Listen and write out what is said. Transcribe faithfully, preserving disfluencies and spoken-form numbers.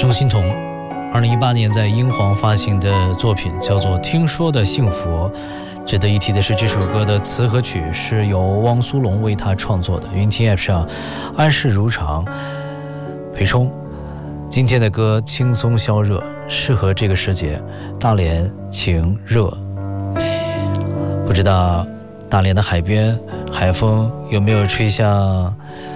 钟欣桐二零一八年在英皇发行的作品叫做《听说的幸福》。值得一提的是，这首歌的词和曲是由汪苏泷为他创作的。云听 App 上安世如常裴冲。今天的歌轻松消热，适合这个时节，大连晴热。不知道大连的海边海风有没有吹向